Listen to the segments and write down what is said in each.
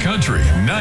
Country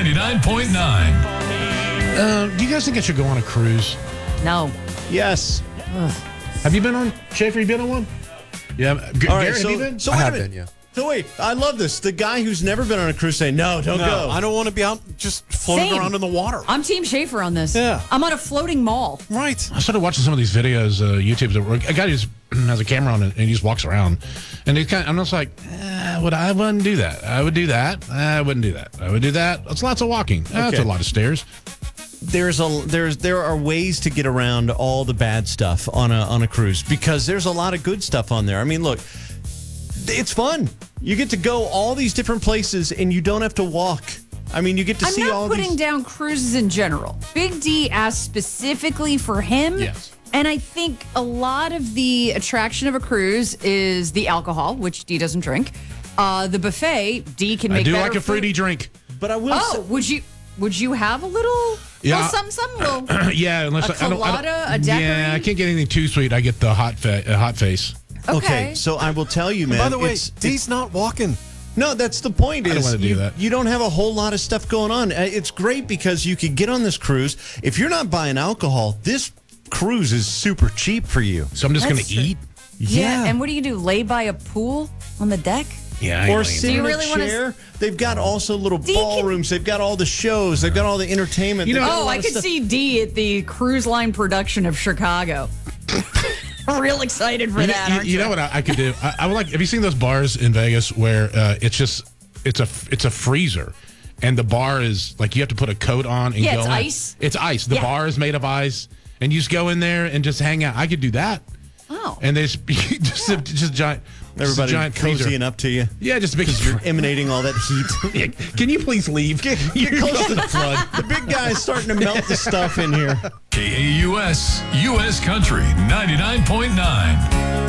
99.9. Do you guys think I should go on a cruise? No. Yes. Have you been on? Schaefer, you been on one? Yeah. All right, Garrett, have you been? So I wait a have minute. been, yeah. So wait, I love this. The guy who's never been on a cruise saying, no, don't go. I don't want to be out just floating Same. around in the water. I'm Team Schaefer on this. Yeah. I'm on a floating mall. Right. I started watching some of these videos, YouTube. A guy just has a camera on it and he just walks around, and I'm just like, I wouldn't do that. I would do that. I wouldn't do that. I would do that. That's lots of walking. That's a lot of stairs. There are ways to get around all the bad stuff on a cruise because there's a lot of good stuff on there. I mean, look, it's fun. You get to go all these different places and you don't have to walk. I mean, you get to see all I'm not putting these. down cruises in general. Big D asked specifically for him. Yes. And I think a lot of the attraction of a cruise is the alcohol, which D doesn't drink. The buffet, D can I make do better like a fruity food. drink. But I will say, Would you have a little something? Little, Yeah, unless a colada, a daiquiri? Yeah, I can't get anything too sweet. I get the hot face. okay, so I will tell you, man. By the way, it's- D's not walking. No, that's the point. I don't Is wanna do you, that. you don't have a whole lot of stuff going on. It's great because you could get on this cruise. If you're not buying alcohol, this cruise is super cheap for you. So I'm just going That's to true. eat. Yeah. And what do? Lay by a pool on the deck? Yeah, I Or ain't sit laying in Do a you really wanna- chair. They've got also little Do you can- ballrooms. They've got all the shows. They've got all the entertainment. You know- They've got a Oh, lot I of could stuff. see D at the cruise line production of Chicago. Real excited for that, aren't You know what I could do? I would like. Have you seen those bars in Vegas where it's a freezer, and the bar is like you have to put a coat on and Yeah, go it's in. ice. It's ice. The Yeah. bar is made of ice, and you just go in there and just hang out. I could do that. Oh. And there's just giant. Everybody giant freezer. cozying up to you. Yeah, just a big. You're emanating all that heat. Yeah, can you please leave? You're close to the flood. The big guy is starting to melt the stuff in here. KAUS, U.S. Country 99.9.